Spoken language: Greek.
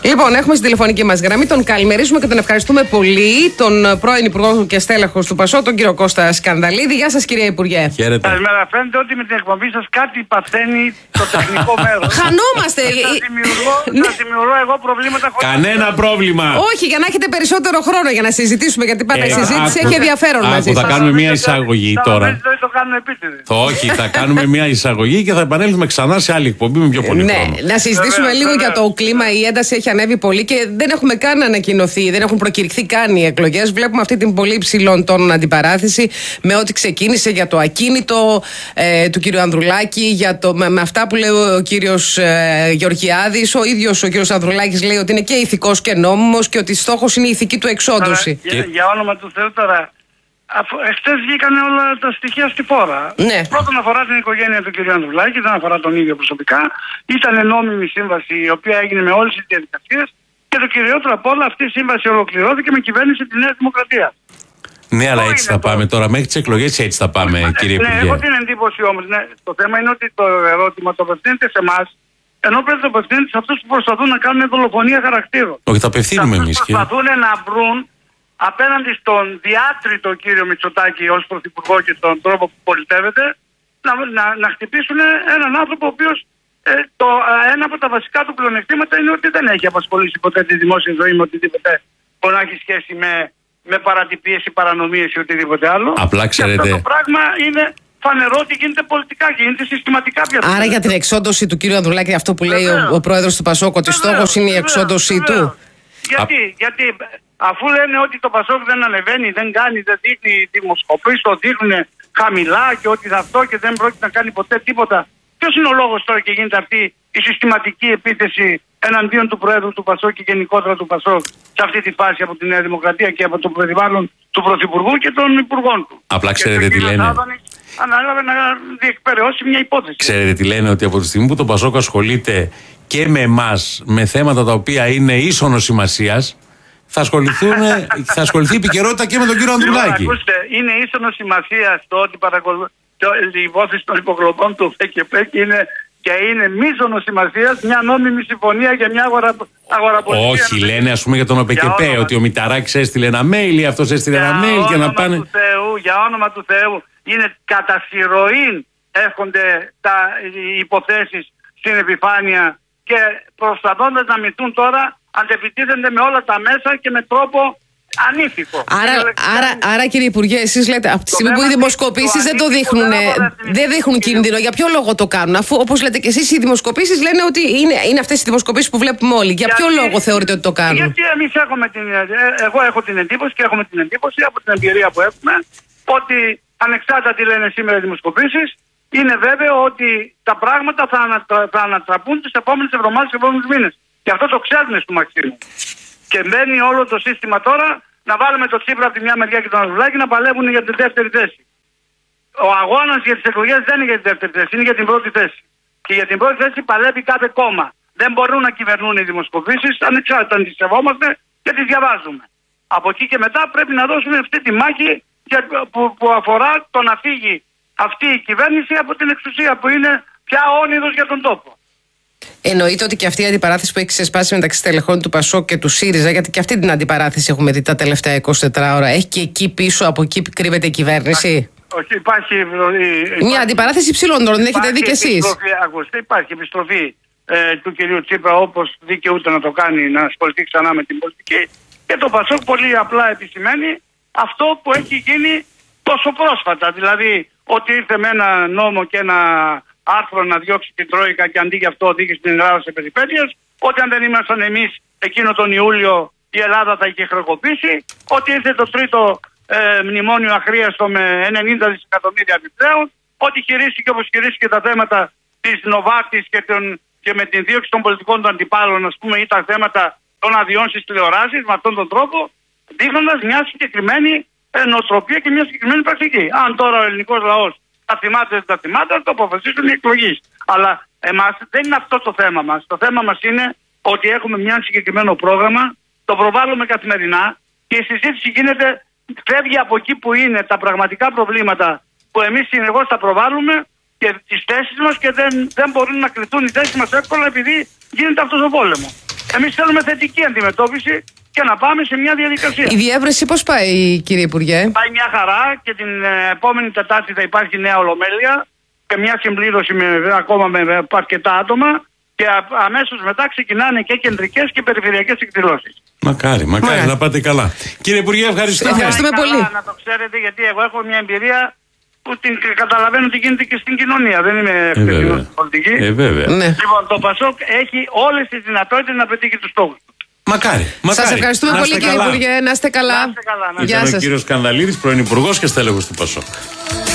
Λοιπόν, έχουμε στην τηλεφωνική μας γραμμή τον καλημερίζουμε και τον ευχαριστούμε πολύ, τον πρώην Υπουργό και στέλεχος του ΠΑΣΟ, τον κύριο Κώστα Σκανδαλίδη. Γεια σας, κύριε Υπουργέ. Χαίρετε. Καλημέρα. Φαίνεται ότι με την εκπομπή σας κάτι παθαίνει το τεχνικό μέρος. Χανόμαστε. Θα δημιουργώ εγώ προβλήματα χωρίς. Κανένα πρόβλημα. Όχι, για να έχετε περισσότερο χρόνο για να συζητήσουμε, γιατί πάντα η συζήτηση έχει ενδιαφέρον μαζί σας. Θα κάνουμε μια εισαγωγή τώρα. Το κάνουμε επίτηδε. Όχι, θα κάνουμε μια εισαγωγή και θα επανέλθουμε ξανά σε άλλη εκπομπή με πιο πολύ χρόνο. Ναι, να συζητήσουμε λίγο για το κλίμα. Η ένταση έχει ανέβει πολύ και δεν έχουμε καν ανακοινωθεί, δεν έχουν προκηρυχθεί καν οι εκλογές. Βλέπουμε αυτή την πολύ υψηλών τόνων αντιπαράθεση με ό,τι ξεκίνησε για το ακίνητο του κύριου Ανδρουλάκη, με αυτά που λέει ο κύριος Γεωργιάδης. Ο ίδιος ο κύριος Ανδρουλάκης λέει ότι είναι και ηθικός και νόμιμος και ότι στόχος είναι η ηθική του εξόντωση. Για όνομα του Θεού τώρα. Εχθές βγήκαν όλα τα στοιχεία στη φόρα. Ναι. Πρώτον αφορά την οικογένεια του κ. Ανδρουλάκη, δεν αφορά τον ίδιο προσωπικά. Ήταν νόμιμη σύμβαση η οποία έγινε με όλες τις διαδικασίες και το κυριότερο απ' όλα αυτή η σύμβαση ολοκληρώθηκε με κυβέρνηση τη Νέα Δημοκρατία. Ναι, αλλά έτσι θα πάμε τώρα. Μέχρι τις εκλογές έτσι θα πάμε, κύριε Υπουργέ. Ναι, έχω την εντύπωση όμως. Ναι, το θέμα είναι ότι το ερώτημα το απευθύνεται σε εμάς, ενώ πρέπει να απευθύνεται σε αυτούς που προσπαθούν να κάνουν δολοφονία χαρακτήρων. Όχι, θα απευθύνουμε εμείς. Προσπαθούν να βρουν απέναντι στον διάτριτο κύριο Μητσοτάκη ως πρωθυπουργό και τον τρόπο που πολιτεύεται, να χτυπήσουν έναν άνθρωπο ο οποίος ένα από τα βασικά του πλεονεκτήματα είναι ότι δεν έχει απασχολήσει ποτέ τη δημόσια ζωή με οτιδήποτε που να έχει σχέση με παρατυπίες ή παρανομίες ή οτιδήποτε άλλο. Απλά ξέρετε. Και αυτό το πράγμα είναι φανερό ότι γίνεται πολιτικά και γίνεται συστηματικά πια. Άρα για την εξόντωση του κύριου Ανδρουλάκη, αυτό που λέει ο πρόεδρος του ΠΑΣΟΚ, ότι στόχος είναι η εξόντωση του. Γιατί αφού λένε ότι το ΠΑΣΟΚ δεν ανεβαίνει, δεν κάνει, δεν δείχνει δημοσκοπήσεις, το δείχνουν χαμηλά και ότι αυτό και δεν πρόκειται να κάνει ποτέ τίποτα. Ποιος είναι ο λόγος τώρα και γίνεται αυτή η συστηματική επίθεση εναντίον του Προέδρου του ΠΑΣΟΚ και γενικότερα του ΠΑΣΟΚ σε αυτή τη φάση από τη Νέα Δημοκρατία και από το περιβάλλον του Πρωθυπουργού και των Υπουργών του? Απλά ξέρετε τι λένε. Ανάλαβε να διεκπαιρεώσει μια υπόθεση. Ξέρετε τι λένε, ότι από τη στιγμή που το ΠΑΣΟΚ ασχολείται και με εμάς, με θέματα τα οποία είναι ίσονος σημασίας, θα ασχοληθεί η επικαιρότητα και με τον κύριο Ανδρουλάκη. Ακούστε, είναι ίσονος σημασία το ότι η υπόθεση των υποκλοπών του ΦΚΠ και είναι μείζωνος σημασίας μια νόμιμη συμφωνία για μια αγοραπολιτεία. Όχι, λένε ας πούμε για τον ΟΠΕΚΕΠΕ ότι ο Μηταράκης έστειλε ένα mail ή αυτός έστειλε ένα mail και να πάνε. Για όνομα του Θεού, είναι κατά συρροήν έρχονται οι υποθέσεις στην επιφάνεια και προσπαθώντας να μυθούν τώρα αντεπιτίθενται με όλα τα μέσα και με τρόπο ανήθικο. Άρα κύριε Υπουργέ, εσείς λέτε από τη στιγμή που οι δημοσκοπήσεις δεν το δείχνουν, δεν δείχνουν κίνδυνο, για ποιο λόγο το κάνουν? Αφού όπως λέτε και εσείς οι δημοσκοπήσεις λένε ότι είναι αυτές οι δημοσκοπήσεις που βλέπουμε όλοι. Για ποιο λόγο θεωρείτε ότι το κάνουν? Γιατί εμείς εγώ έχω την εντύπωση και έχουμε την εντύπωση από την εμπειρία που έχουμε ότι ανεξάρτητα τι λένε σήμερα οι δημοσκοπήσεις, είναι βέβαιο ότι τα πράγματα θα ανατραπούν τις επόμενες εβδομάδες, τις επόμενους μήνες. Και αυτό το ξέρουν στο Μαξίμου. Και μπαίνει όλο το σύστημα τώρα να βάλουμε το Τσίπρα από τη μια μεριά και τον Ανδρουλάκη να παλεύουν για τη δεύτερη θέση. Ο αγώνας για τις εκλογές δεν είναι για τη δεύτερη θέση, είναι για την πρώτη θέση. Και για την πρώτη θέση παλεύει κάθε κόμμα. Δεν μπορούν να κυβερνούν οι δημοσκοπήσεις, ανεξάρτητα αν τις σεβόμαστε και τις διαβάζουμε. Από εκεί και μετά πρέπει να δώσουμε αυτή τη μάχη που αφορά το να φύγει αυτή η κυβέρνηση από την εξουσία που είναι πια όνειδος για τον τόπο. Εννοείται ότι και αυτή η αντιπαράθεση που έχει ξεσπάσει μεταξύ στελεχών του ΠΑΣΟΚ και του ΣΥΡΙΖΑ, γιατί και αυτή την αντιπαράθεση έχουμε δει τα τελευταία 24 ώρα, έχει και εκεί πίσω, από εκεί κρύβεται η κυβέρνηση? Όχι, υπάρχει μια αντιπαράθεση υψηλών τόνων, την έχετε δει κι εσείς. Ακούστε, υπάρχει επιστροφή του κυρίου Τσίπρα, όπως δικαιούται να το κάνει, να ασχοληθεί ξανά με την πολιτική, και το ΠΑΣΟΚ πολύ απλά επισημαίνει αυτό που έχει γίνει τόσο πρόσφατα. Δηλαδή ότι ήρθε με ένα νόμο και ένα άρθρο να διώξει την Τρόικα και αντί για αυτό οδήγησε την Ελλάδα σε περιπέτειες. Ότι αν δεν ήμασταν εμείς εκείνο τον Ιούλιο η Ελλάδα θα είχε χρεοκοπήσει. Ότι ήρθε το τρίτο μνημόνιο αχρίαστο με 90 δισεκατομμύρια επιπλέον. Ότι χειρίστηκε όπως χειρίστηκε τα θέματα της Νοβάρτης και με την δίωξη των πολιτικών των αντιπάλων, ας πούμε, ή τα θέματα των αδειών στις τηλεοράσεις με αυτόν τον τρόπο, δείχνοντας μια συγκεκριμένη νοοτροπία και μια συγκεκριμένη πρακτική. Αν τώρα ο ελληνικός λαός τα θυμάται, δεν τα θυμάται, θα το αποφασίσουν οι εκλογείς. Αλλά εμάς δεν είναι αυτό το θέμα μας. Το θέμα μας είναι ότι έχουμε μια συγκεκριμένο πρόγραμμα, το προβάλλουμε καθημερινά και η συζήτηση φεύγει από εκεί που είναι τα πραγματικά προβλήματα που εμείς συνεχώς τα προβάλλουμε και τις θέσεις μας και δεν μπορούν να κρυθούν οι θέσεις μας εύκολα επειδή γίνεται αυτός ο πόλεμος. Εμείς θέλουμε θετική αντιμετώπιση και να πάμε σε μια διαδικασία. Η διεύρυνση πώς πάει, κύριε Υπουργέ? Πάει μια χαρά και την επόμενη Τετάρτη θα υπάρχει νέα ολομέλεια και μια συμπλήρωση ακόμα με αρκετά άτομα και αμέσως μετά ξεκινάνε και κεντρικές και περιφερειακές εκδηλώσεις. Μακάρι να πάτε καλά. Κύριε Υπουργέ, ευχαριστούμε πολύ. Να το ξέρετε, γιατί εγώ έχω μια εμπειρία που την καταλαβαίνω ότι γίνεται και στην κοινωνία. Δεν είμαι εκτεθειμένος στην πολιτική. Ναι. Λοιπόν, το ΠΑΣΟΚ έχει όλες τις δυνατότητες να πετύχει τους στόχους. Μακάρι. Σας ευχαριστούμε πολύ, κύριε Υπουργέ. Να είστε καλά. Ήταν ο κύριος Σκανδαλίδης, πρώην Υπουργός και στέλεχος του ΠΑΣΟΚ.